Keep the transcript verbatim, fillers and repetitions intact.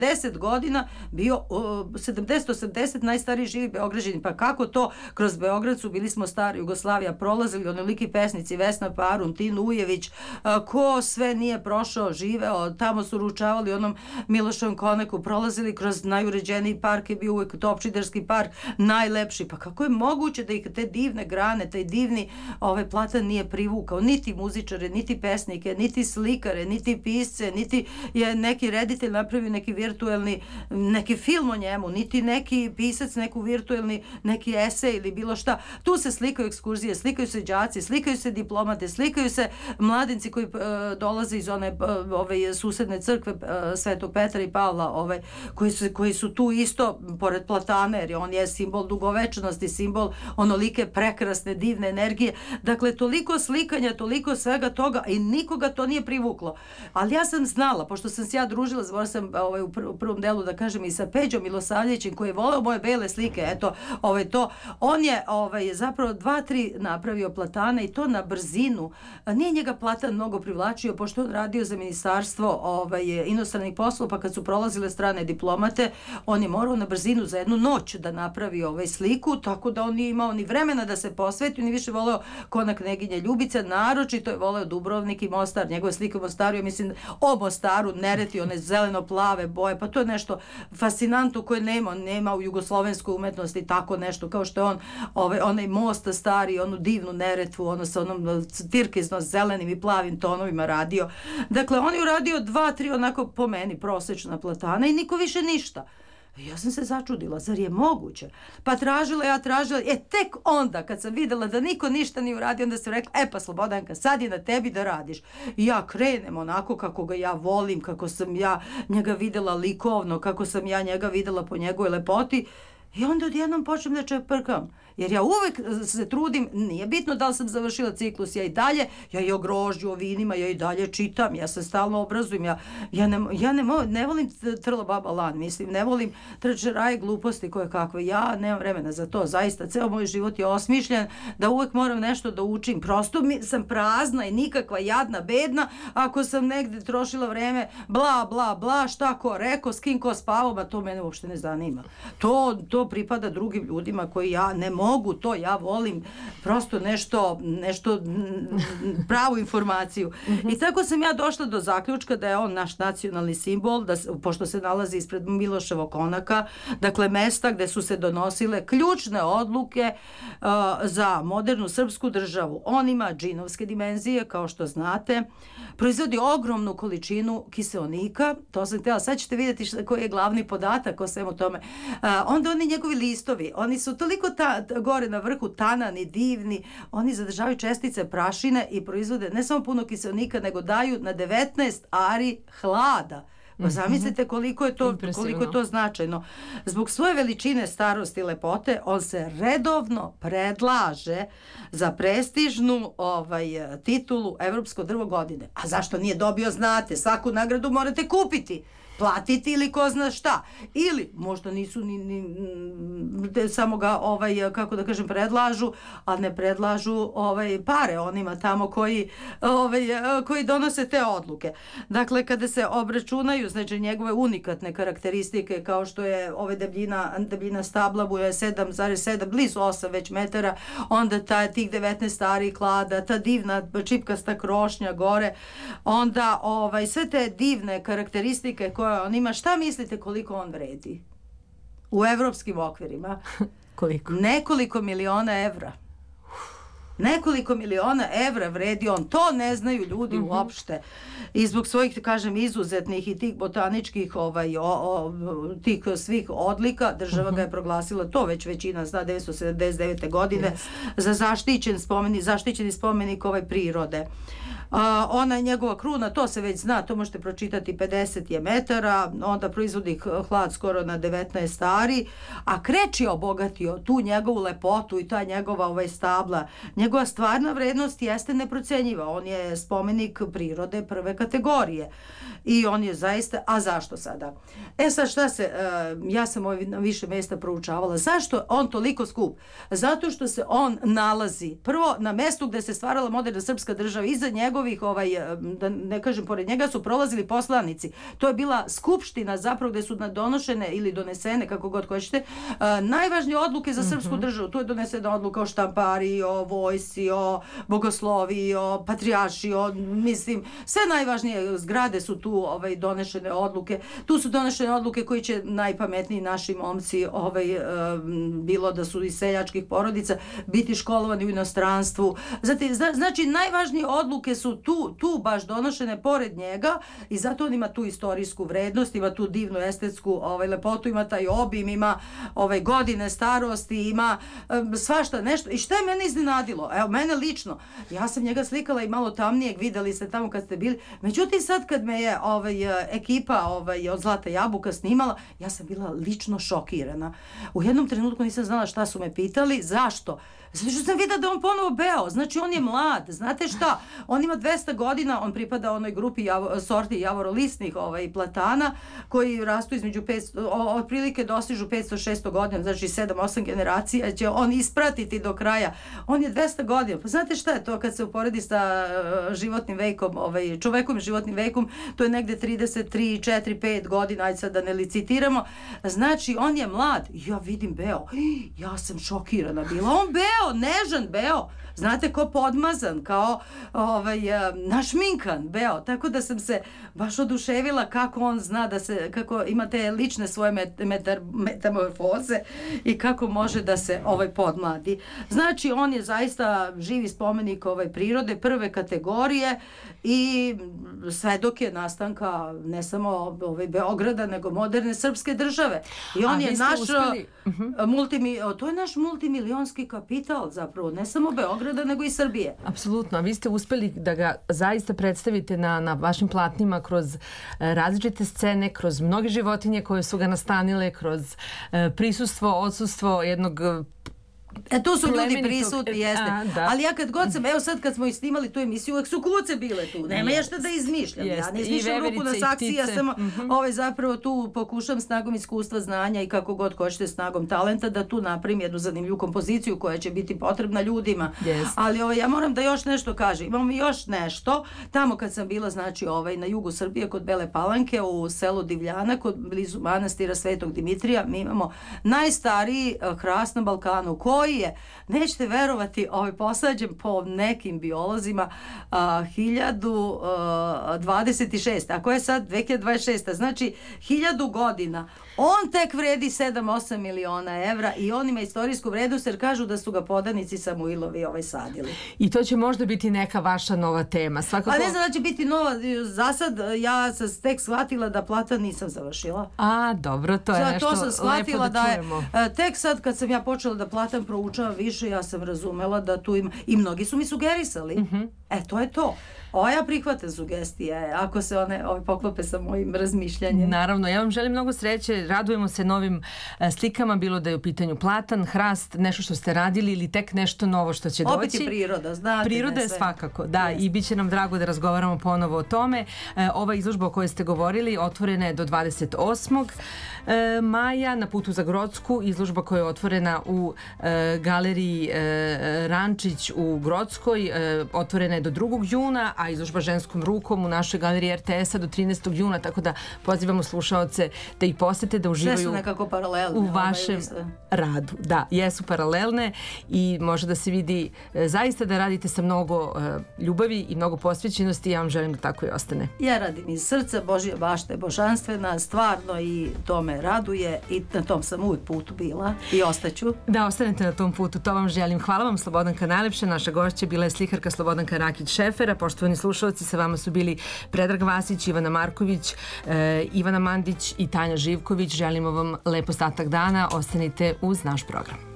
deset godina bio sedamdeset osamdeset najstariji živi Beograđani. Pa kako to? Kroz Beograd su, bili smo stari Jugoslavija, prolazili onoliki pesnici, Vesna Parun, Tin Ujević, ko sve nije prošao, živeo, tamo su ručavali onom Miloševom konaku, prolazili kroz najuređeniji park, je bio uvek Topčiderski park, najlepši. Pa kako je moguće da ih te divne grane, taj divni ovaj platan nije privukao, niti muzičare, niti pesnike, niti slikare, niti pisce, niti je neki reditelj napravio neki virtuelni, neki film o njemu, niti neki pisac, neku virtuelni, neki esej ili bilo šta. Tu se slikaju ekskurzije, slikaju se đaci, slikaju se diplomate, slikaju se mladenci koji uh, dolaze iz one uh, ove susedne crkve uh, Svetog Petra i Pavla, ove, koji, su, koji su tu isto pored platana, jer on je simbol dugovečnosti, simbol onolike prekrasne, divne energije. Dakle, toliko slikanja, toliko svega toga i nikoga to nije privuklo. Ali ja sam znala, pošto sam se ja družila, zbora sam ovaj, u, pr u prvom delu da kažem i sa Peđom Milosavljevićem koji je voleo moje bele slike, eto, ovaj, to, on je ovaj, zapravo dva, tri napravio platana i to na brzinu. Nije njega platan mnogo privlačio, pošto on radio za ministarstvo ovaj, inostranih poslova, pa kad su prolazile strane diplomate, on je morao na brzinu za jednu noć da napravi ovaj sliku, tako da on nije imao ni vremena da se posveti, ni više voleo Konak Kneginje Ljubice, naročito je voleo Dubrovnik i Mostar, njegove slike u Mostaru, ja mislim o Mostaru, Nereti, one zeleno-plave boje, pa to je nešto fascinantno koje nema, nema u jugoslovenskoj umetnosti, tako nešto, kao što je on, ovaj, onaj most stari, onu divnu Neretvu, ono sa onom tirkizno zelenim i plavim tonovima radio. Dakle, on je uradio dva, tri onako po meni prosečna platana i niko više ništa. Ja sam se začudila, zar je moguće? Pa tražila, ja tražila, e tek onda kad sam videla da niko ništa nije uradio, onda sam rekla, e pa Slobodanka, sad je na tebi da radiš. I ja krenem onako kako ga ja volim, kako sam ja njega videla likovno, kako sam ja njega videla po njegovoj lepoti. I onda odjednom počnem da čeprkam. Jer ja uvek se trudim, nije bitno da li sam završila ciklus, ja i dalje, ja i o grožđu, o vinima, ja i dalje čitam, ja se stalno obrazujem, ja, ja, ne, ja ne, ne volim trla baba lan, mislim, ne volim trčeraje gluposti koje kakve, ja nemam vremena za to, zaista, ceo moj život je osmišljen da uvek moram nešto da učim, prosto mi, sam prazna i nikakva, jadna, bedna, ako sam negde trošila vreme, bla, bla, bla, šta ko rekao, s kim ko spavao, ba to mene uopšte ne zanima. To, to pripada drugim ljudima koji ja ne mogu to, ja volim prosto nešto, nešto pravu informaciju. I tako sam ja došla do zaključka da je on naš nacionalni simbol, da, pošto se nalazi ispred Miloševog konaka, dakle mesta gde su se donosile ključne odluke uh, za modernu srpsku državu. On ima džinovske dimenzije, kao što znate, proizvodi ogromnu količinu kiseonika, to sam htjela, sad ćete vidjeti šta, koji je glavni podatak o svemu tome. Uh, onda oni njegovi listovi, oni su toliko ta, gore na vrhu tanani, divni, oni zadržavaju čestice prašine i proizvode ne samo puno kiseonika, nego daju na devetnaest ari hlada. Pa zamislite koliko je to, koliko je to značajno. Zbog svoje veličine, starosti i lepote, on se redovno predlaže za prestižnu ovaj, titulu Evropsko drvo godine. A zašto nije dobio, znate, svaku nagradu morate kupiti, platiti ili ko zna šta. Ili možda nisu ni, ni samo ga ovaj, kako da kažem, predlažu, a ne predlažu ovaj pare onima tamo koji ovaj koji donose te odluke. Dakle, kada se obračunaju znači njegove unikatne karakteristike kao što je ove debljina debljina stabla je sedam zarez sedam blizu osam već metara, onda ta tih devetnaest starih klada, ta divna čipkasta krošnja gore, onda ovaj sve te divne karakteristike koje on ima, šta mislite koliko on vredi? U evropskim okvirima. Koliko? Nekoliko miliona evra. Nekoliko miliona evra vredi on. To ne znaju ljudi mm-hmm. uopšte. I zbog svojih, kažem, izuzetnih i tih botaničkih ovaj, o, o, tih svih odlika, država mm-hmm. ga je proglasila, to već većina zna, devetsto sedamdeset devete. godine, yes. za zaštićen spomenik, zaštićeni spomenik ovaj prirode. Uh, ona je njegova kruna, to se već zna, to možete pročitati, pedeset je metara, onda proizvodi hlad skoro na devetnaest ari, a Kreč je obogatio tu njegovu lepotu i ta njegova ovaj stabla. Njegova stvarna vrednost jeste neprocenjiva, on je spomenik prirode prve kategorije i on je zaista, a zašto sada? E sad šta se, uh, ja sam ovaj na više mjesta proučavala, zašto on toliko skup? Zato što se on nalazi prvo na mestu gde se stvarala moderna srpska država, iza njegove njegovih, ovaj, da ne kažem, pored njega su prolazili poslanici. To je bila skupština zapravo gde su donošene ili donesene, kako god hoćete, najvažnije odluke za srpsku državu. Tu je donesena odluka o štampariji, o vojsci, o bogosloviji, o patrijaršiji, o, mislim, sve najvažnije zgrade su tu ovaj, donešene odluke. Tu su donešene odluke koji će najpametniji naši momci, ovaj, bilo da su iz seljačkih porodica, biti školovani u inostranstvu. Zati, zna, znači, najvažnije odluke su tu, tu baš donošene pored njega i zato on ima tu istorijsku vrednost, ima tu divnu estetsku ovaj, lepotu, ima taj obim, ima ovaj, godine starosti, ima um, svašta nešto. I šta je mene iznenadilo? Evo, mene lično. Ja sam njega slikala i malo tamnijeg, videli ste tamo kad ste bili. Međutim, sad kad me je ovaj, ekipa ovaj, od Zlata jabuka snimala, ja sam bila lično šokirana. U jednom trenutku nisam znala šta su me pitali, zašto? Zato što sam videla da on ponovo beo, znači on je mlad, znate šta, on ima dvesta godina, on pripada onoj grupi javo, sorti javorolisnih ovaj, platana koji rastu između petsto, otprilike dostižu petsto šesto godina, znači sedam osam generacija će on ispratiti do kraja. On je dvesta godina, pa znate šta je to kad se uporedi sa životnim vekom, ovaj, čovekom životnim vekom, to je negde trideset tri, četiri, pet godina, ajde sad da ne licitiramo, znači on je mlad, ja vidim beo, ja sam šokirana bila, on beo, nežan beo, znate, ko podmazan, kao ovaj, našminkan beo, tako da sam se baš oduševila kako on zna da se, kako ima te lične svoje met, metar, metamorfoze i kako može da se ovaj podmladi. Znači, on je zaista živi spomenik ovaj, prirode prve kategorije i svedok je nastanka ne samo ovaj, Beograda, nego moderne srpske države. I on A je naš uspeli... uh-huh. multimi, to je naš multimilionski kapital zapravo, ne samo Beograda, nego i Srbije. Apsolutno, a vi ste uspeli da ga zaista predstavite na, na vašim platnima kroz različite scene, kroz mnoge životinje koje su ga nastanile, kroz prisustvo, odsustvo jednog E, tu su ljudi prisutni, jeste. A, ali ja kad god sam, evo sad kad smo i snimali tu emisiju, uvek su kuce bile tu. Nema yes. ja šta da izmišljam. Yes. Ja ne izmišljam ruku na saksiji, ja samo mm-hmm. ovaj, zapravo tu pokušam snagom iskustva, znanja i kako god hoćete snagom talenta da tu napravim jednu zanimljivu kompoziciju koja će biti potrebna ljudima. Yes. Ali ovaj, ja moram da još nešto kažem. Imamo još nešto. Tamo kad sam bila, znači ovaj, na jugu Srbije kod Bele Palanke u selu Divljana, kod blizu manastira Svetog Dimitrija, mi imamo najstariji hrast na Balkanu koji je, nećete verovati, ovaj posađen po nekim biolozima a, hiljadu dvadeset šest, a ko je sad dve hiljade dvadeset šesta, znači hiljadu godina. On tek vredi sedam osam miliona evra i on ima istorijsku vrednost jer kažu da su ga podanici Samuilovi ovaj sadili. I to će možda biti neka vaša nova tema. Svakako... A ne znam da će biti nova. Za sad ja sam tek shvatila da platan nisam završila. A, dobro, to je Za, nešto to sam shvatila da, da je, tek sad kad sam ja počela da platan proučavam više, ja sam razumela da tu ima, i mnogi su mi sugerisali. Uh-huh. E, to je to. O, ja prihvatam sugestije, ako se one ove, poklope sa mojim razmišljanjem. Naravno, ja vam želim mnogo sreće, radujemo se novim slikama, bilo da je u pitanju platan, hrast, nešto što ste radili ili tek nešto novo što će doći. Opet je priroda, znate. Priroda je svakako, da, yes. I bit će nam drago da razgovaramo ponovo o tome. E, ova izložba o kojoj ste govorili otvorena je do dvadeset osmog maja na putu za Grodsku, izložba koja je otvorena u e, galeriji e, Rančić u Grodskoj, e, otvorena je do drugog juna, a izložba ženskom rukom u našoj galeriji R T S-a do trinaestog juna, tako da pozivamo slušaoce da ih posete, da uživaju sve su nekako paralelne, u vašem ovaj, radu. Da, jesu paralelne i može da se vidi e, zaista da radite sa mnogo e, ljubavi i mnogo posvećenosti i ja vam želim da tako i ostane. Ja radim iz srca, Božja bašta je božanstvena, stvarno i to me raduje i na tom sam uvijek putu bila i ostaću. Da, ostanete na tom putu, to vam želim. Hvala vam, Slobodanka, najlepše. Naša gošća bila je slikarka Slobodanka Rakić-Šefer. Poštovani slušalci, sa vama su bili Predrag Vasić, Ivana Marković, e, Ivana Mandić i Tanja Živković. Želimo vam lep ostatak dana. Ostanite uz naš program.